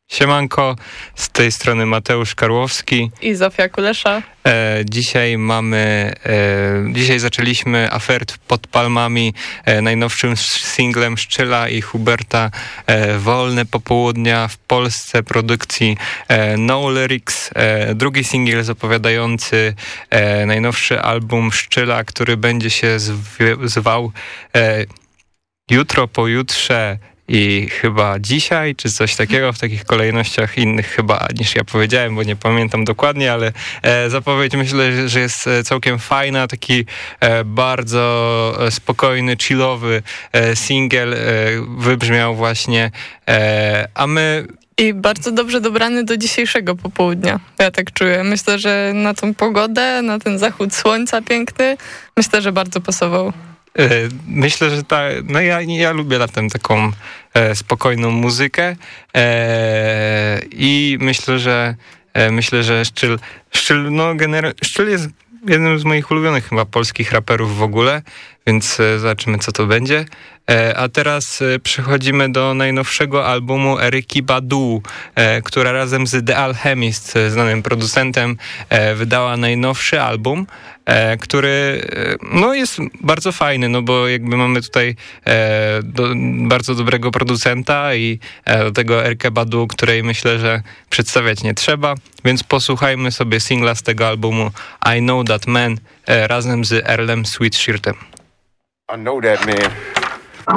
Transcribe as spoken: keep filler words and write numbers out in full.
Siemanko, z tej strony Mateusz Karłowski i Zofia Kulesza. E, dzisiaj mamy, e, dzisiaj zaczęliśmy Afert pod palmami, e, najnowszym singlem Szczyla i Huberta, e, Wolne popołudnia w Polsce, produkcji e, No Lyrics. E, drugi singiel zapowiadający e, najnowszy album Szczyla, który będzie się zwi- zwał e, Jutro, pojutrze i chyba dzisiaj, czy coś takiego, w takich kolejnościach innych chyba niż ja powiedziałem, bo nie pamiętam dokładnie, ale e, zapowiedź myślę, że jest całkiem fajna, taki e, bardzo spokojny, chillowy e, singiel e, wybrzmiał właśnie, e, a my... I bardzo dobrze dobrany do dzisiejszego popołudnia, ja tak czuję. Myślę, że na tą pogodę, na ten zachód słońca piękny, myślę, że bardzo pasował. Myślę, że ta, no ja, ja lubię latem taką e, spokojną muzykę e, i myślę, że e, myślę, że Szczyl, Szczyl, no genera- Szczyl jest jednym z moich ulubionych chyba polskich raperów w ogóle, więc e, zobaczymy, co to będzie. E, a teraz e, przechodzimy do najnowszego albumu Eryki Badu, e, która razem z The Alchemist, e, znanym producentem, e, wydała najnowszy album, e, który e, no jest bardzo fajny, no bo jakby mamy tutaj e, do, bardzo dobrego producenta i e, do tego Erykę Badu, której myślę, że przedstawiać nie trzeba, więc posłuchajmy sobie singla z tego albumu I Know That Man e, razem z Earlem Sweatshirtem. I know that man.